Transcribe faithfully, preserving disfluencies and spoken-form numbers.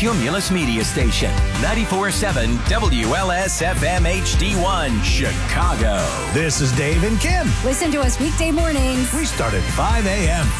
Cumulus Media Station. ninety-four point seven W L S F M H D one, Chicago. This is Dave and Kim. Listen to us weekday mornings. We start at five a.m.